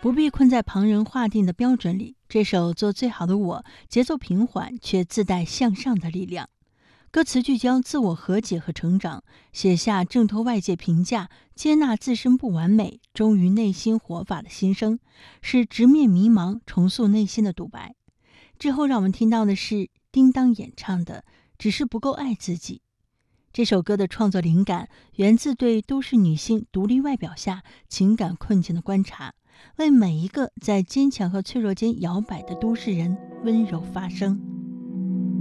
不必困在旁人划定的标准里。这首《做最好的我》节奏平缓，却自带向上的力量。歌词聚焦自我和解和成长，写下挣脱外界评价、接纳自身不完美、忠于内心活法的心声，是直面迷茫、重塑内心的独白。之后让我们听到的是叮当演唱的《只是不够爱自己》。这首歌的创作灵感源自对都市女性独立外表下情感困境的观察，为每一个在坚强和脆弱间摇摆的都市人温柔发声。